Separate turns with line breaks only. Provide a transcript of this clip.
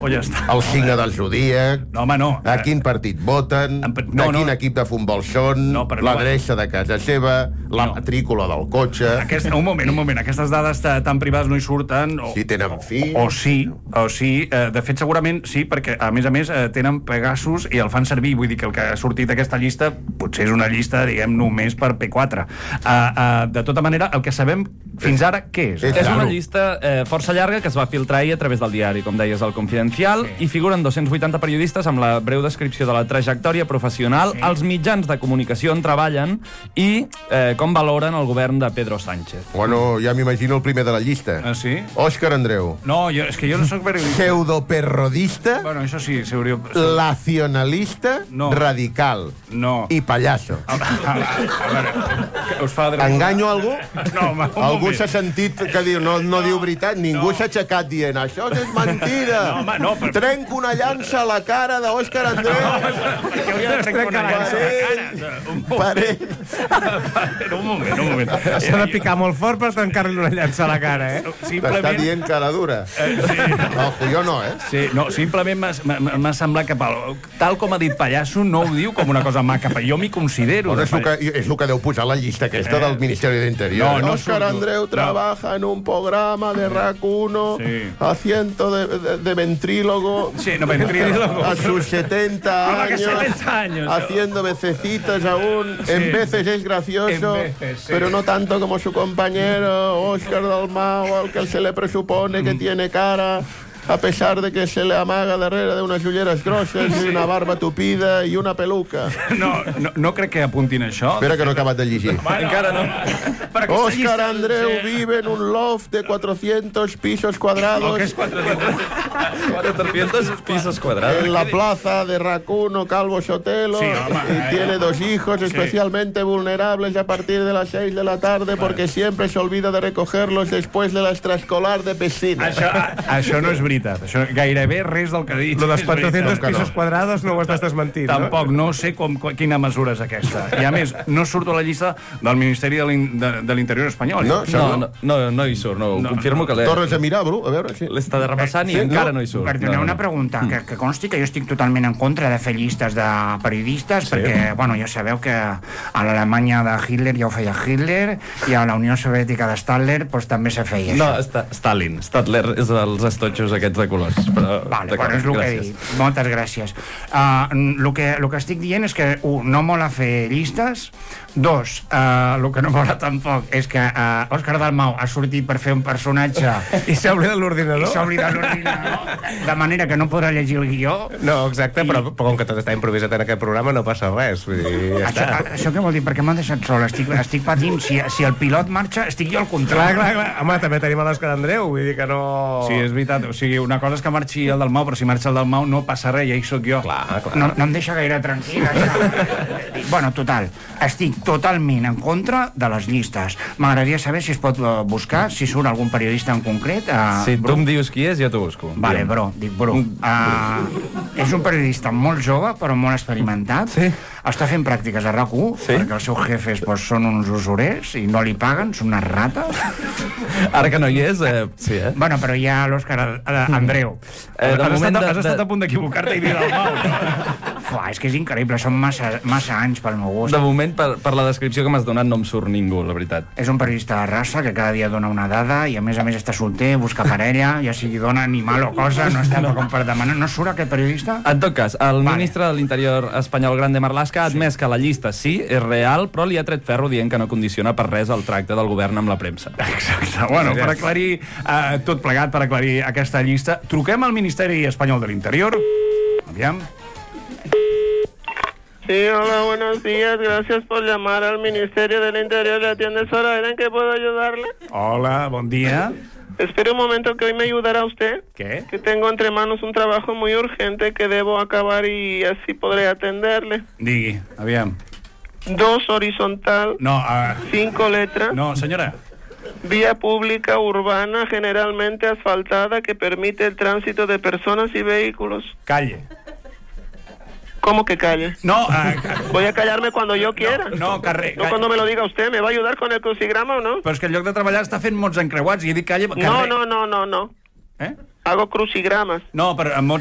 O ja està.
El signe del zodíac...
No, home, no.
A quin partit voten,
No,
a quin equip de futbol són, l'adreça de casa seva, la matrícula del cotxe...
Un moment. Aquestes dades tan privades no hi surten.
Si tenen fills...
O sí. De fet, segurament sí, perquè, a més, tenen Pegasus i el fan servir. Vull dir que el que ha sortit d'aquesta llista potser és una llista, diguem, només per P4. De tota manera, el que sabem fins ara, què és?
És una llista força llarga que es va filtrar ahir a través del diari, com deies, el Confidencial, i figuren 280 periodistes amb la breu descripció de la trajectòria professional, els mitjans de comunicació on treballen i com valoren el govern de Pedro Sánchez.
Bueno, ja m'imagino el primer de la llista.
Ah, sí?
Òscar Andreu.
No, és que jo no soc periodista.
Pseudoperrodista.
Bueno, això sí, s'hauria...
Lacionalista.
No.
Radical.
No.
I pallasso.
A veure, us fa...
Enganyo algú?
No, home,
algú s'ha sentit que diu, no diu veritat, ningú s'ha aixecat dient, això és mentida.
No, home, no, però...
Trenco una llança a la cara d'Òscar Andreu.
Que hauria de trencar una llança a la cara. Un moment.
S'ha de picar molt fort per trencar-li una llança a la cara,
T'està dient cara dura. No, jo no,
Sí, no, simplement m'ha semblat que tal com ha dit Pallasso no ho diu com una cosa maca, jo m'hi considero.
És el que deu posar la llista aquesta del Ministeri d'Interior. Òscar Andreu trabaja en un programa de RAC1 haciendo de ventrílogo.
Sí, no, ventrílogo.
A sus 70 años. Haciendo vececitas aún. En veces es gracioso, pero no tanto como su compañero Óscar Dalmau, al que se le presupone que tiene cara, a pesar de que se le amaga darrere de unes ulleres grosses i una barba tupida i una peluca.
No crec que apuntin això.
Espera que no he acabat de llegir.
Encara no.
Óscar Andreu vive en un loft de 400 pisos cuadrados.
¿Qué es 400?
400 pisos cuadrados.
En la plaza de RAC1 Calvo Sotelo. Y tiene 2 hijos especialmente vulnerables a partir de las 6 de la tarde porque siempre se olvida de recogerlos después de la extraescolar de piscina.
Això no és veritat. Això, gairebé res del que ha dit.
Lo dels 400 pisos quadrados no ho estàs desmentint, no?
Tampoc, no sé quina mesura és aquesta. I a més, no surto a la llista del Ministeri de l'Interior espanyol.
No hi surt, no. Confirmo que l'he...
Tornes a mirar, Bru, a veure si...
L'està de repassant i encara no hi surt.
Perdoneu, una pregunta, que consti que jo estic totalment en contra de fer llistes de periodistes, perquè, bueno, ja sabeu que a l'Alemanya de Hitler ja ho feia Hitler, i a la Unió Soviètica de Stadler doncs també se feia
això.
No,
Stalin. Stadler és els estotxos aquests de colors.
Vale, bueno, és el que he dit. Moltes gràcies. El que estic dient és que, no mola fer llistes. 2, el que no mola tampoc és que Òscar Dalmau ha sortit per fer un personatge
i s'ha oblidat l'ordinador.
De manera que no podrà llegir el guió.
No, exacte, però com que tot està improvisat en aquest programa no passa res. Vull dir, ja està.
Això què vol dir? Perquè m'han deixat sol. Estic patint. Si el pilot marxa, estic jo al control.
Clar. Home, també tenim l'Òscar Andreu, vull dir que no...
Sí, és veritat. O sigui, una cosa és que marxi el Dalmau, però si marxa el Dalmau no passa res, ja hi soc jo.
Clar.
No em deixa gaire tranquil. Bueno, total. Estic totalment en contra de les llistes. M'agradaria saber si es pot buscar, si surt algun periodista en concret.
Si tu em dius qui és, jo t'ho busco.
Vale, dic Bru. És un periodista molt jove, però molt experimentat.
Sí.
Està fent pràctiques a RAC1, perquè els seus jefes són uns usurers i no li paguen, són unes rates.
Ara que no hi és, sí,
Bueno, però hi ha l'Òscar Andreu.
Has estat a punt d'equivocar-te i dir Dalmau.
És que és increïble, són massa anys pel meu gust.
De moment, per la descripció que m'has donat, no em surt ningú, la veritat.
És un periodista de raça que cada dia dona una dada i a més està solter, busca parella, ja sigui dona, animal o cosa, no està com per demanar. No surt aquest periodista?
En tot cas, el ministre de l'Interior espanyol, Grande Marlaska, ha admès que la llista sí, és real, però li ha tret ferro dient que no condiciona per res el tracte del govern amb la premsa.
Exacte. Bueno, per aclarir tot plegat, per aclarir aquesta llista, truquem al Ministeri Espanyol de l'Interior. Aviam.
Sí, hola, buenos días. Gracias por llamar al Ministerio del Interior. ¿Le atiende Zoraida? ¿En qué puedo ayudarle?
Hola, bon dia.
Espere un momento que hoy me ayudará usted.
¿Qué?
Que tengo entre manos un trabajo muy urgente que debo acabar y así podré atenderle.
Digui, aviam.
2 horizontal.
No,
5 letras.
No, senyora.
Vía pública urbana generalmente asfaltada que permite el tránsito de personas y vehículos.
Calle.
¿Cómo que calle?
No,
voy a callarme cuando yo quiera.
No, carrer.
No cuando me lo diga usted. ¿Me va a ayudar con el crucigrama o no?
Però és que el lloc de treballar està fent mots encreuats i he dit calle...
No.
Eh?
Hago crucigramas.
No, però